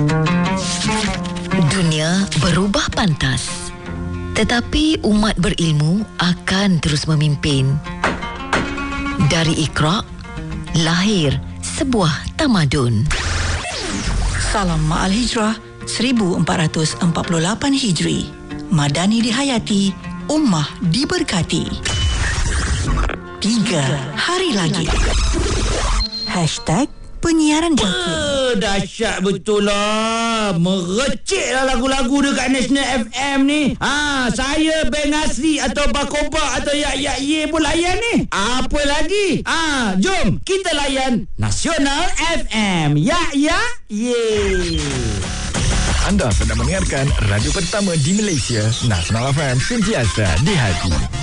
Dunia berubah pantas, tetapi umat berilmu akan terus memimpin. Dari Iqra, lahir sebuah tamadun. Salam Ma'al Hijrah 1448 Hijri. Madani dihayati, ummah diberkati. 3 hari lagi. #penyiaran Zakir. Dahsyat betul lah. Mereciklah lagu-lagu dekat National FM ni. Saya Beng Asri atau Bakoba atau Yak Ye pun layan ni. Apa lagi? Jom kita layan Nasional FM. Yak Ye. Anda sedang mendengarkan radio pertama di Malaysia, Nasional FM, sentiasa di hati.